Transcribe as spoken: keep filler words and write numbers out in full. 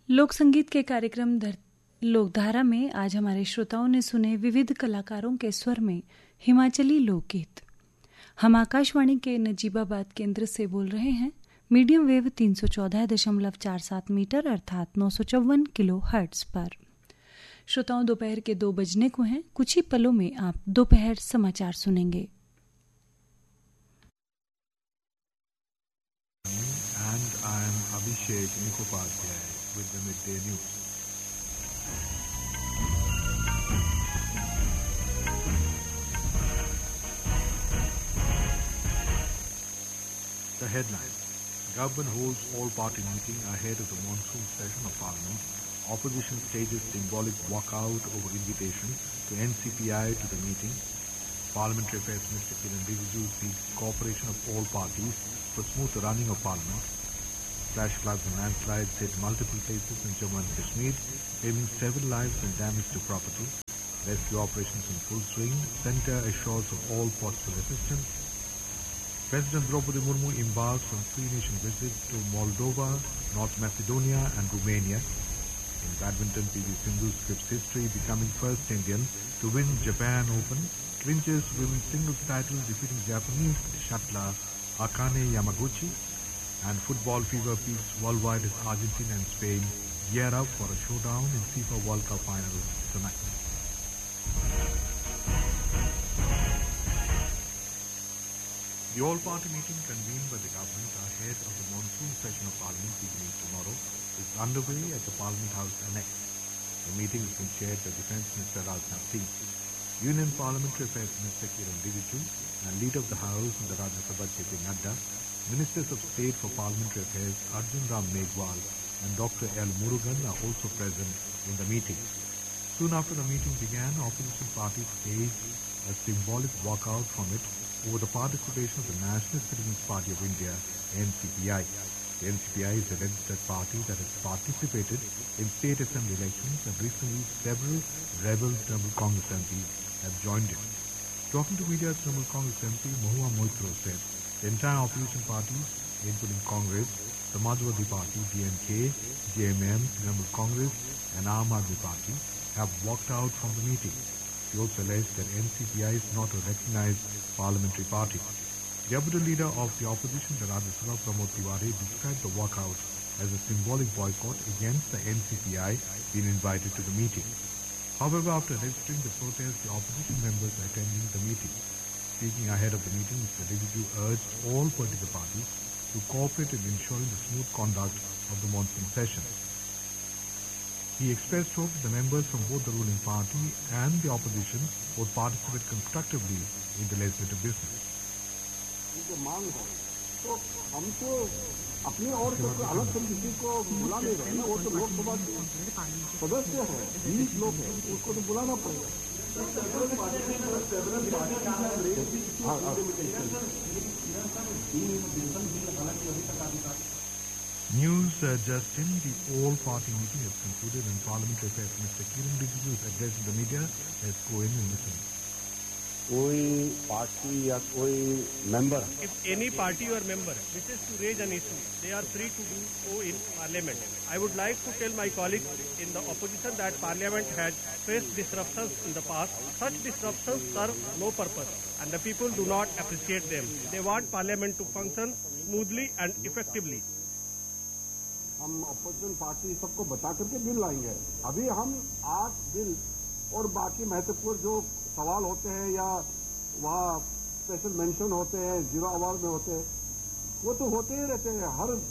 लोक संगीत के कार्यक्रम लोकधारा में आज हमारे श्रोताओं ने सुने विविध कलाकारों के स्वर में हिमाचली लोकगीत। हम आकाशवाणी के नजीबाबाद केंद्र से बोल रहे हैं मीडियम वेव तीन सौ चौदह दशमलव चार सात मीटर अर्थात नौ सौ चौवन किलो हर्ट्ज पर। श्रोताओं, दोपहर के दो बजने को हैं। कुछ ही पलों में आप दोपहर समाचार सुनेंगे। And I am Abhishek Mukhopadhyay with the midday news. The headline: Government holds all-party meeting ahead of the monsoon session of Parliament. Opposition stages symbolic walkout over invitation to N C P I to the meeting. Parliamentary Affairs Minister Kiran Rijiju seeks cooperation of all parties for smooth running of Parliament. Flash floods and landslides hit multiple places in Jammu and Kashmir, claiming seven lives and damage to property. Rescue operations in full swing. Centre assures of all possible assistance. President Draupadi Murmu embarks on three-nation visit to Moldova, North Macedonia and Romania. In badminton, P V Sindhu scripts history, becoming first Indian to win Japan Open. Clinches women's singles title, defeating Japanese shuttler Akane Yamaguchi. And football fever peaks worldwide as Argentina and Spain gear up for a showdown in FIFA World Cup final tonight. The all-party meeting convened by the government ahead of the monsoon session of Parliament beginning tomorrow is underway at the Parliament House Annex. The meeting has been chaired by Defence Minister Rajnath Singh. Union Parliamentary Affairs Minister Kiran Rijiju and Leader of the House in the Rajya Sabha J P Nadda, Ministers of State for Parliamentary Affairs Arjun Ram Meghwal and Doctor L. Murugan are also present in the meeting. Soon after the meeting began, opposition parties staged a symbolic walkout from it over the participation of the National Citizens Party of India, N C P I. The N C P I is a registered party that has participated in state assembly elections, and recently several rebel Trinamool Congress M Ps have joined it. Talking to media, Trinamool Congress M P Mahua Moitro said the entire opposition parties, including Congress, Samajwadi Party, D M K, J M M, Trinamool Congress and Aam Aadmi Party, have walked out from the meeting. He also alleged that N C P I is not a recognized parliamentary party. The Deputy Leader of the Opposition, the Rajya Sabha, Pramod Tiwari, described the walkout as a symbolic boycott against the N C P I being invited to the meeting. However, after registering the protest, the opposition members attending the meeting. Speaking ahead of the meeting, Mister Rijiju urged all political parties to cooperate in ensuring the smooth conduct of the monsoon session. He expressed hope that the members from both the ruling party and the opposition would participate constructively in the legislative business. जो मांग है तो हम तो अपनी ओर से अलग से किसी को बुला नहीं रहे ना, वो तो लोकसभा सदस्य है, बीस लोग हैं, उसको तो बुलाना पड़ेगा. News uh, just in, the all-party meeting has concluded and Parliamentary Affairs Minister Kiran Rijiju is addressing the media. Let's go in and listen. कोई पार्टी या कोई member, if any party or member wishes to raise an issue, they are free to do so in Parliament. I would like to tell my colleagues in the opposition that Parliament has faced disruptions in the past. Such disruptions serve no purpose and the people do not appreciate them. They want Parliament to function smoothly and effectively. हम opposition party सबको बता करके bill लाएंगे. अभी हम आठ bill और बाकी महत्वपूर्ण जो सवाल होते हैं या वहाँ स्पेशल मेंशन होते हैं, जीरो आवर में होते हैं, वो तो होते ही रहते हैं. हर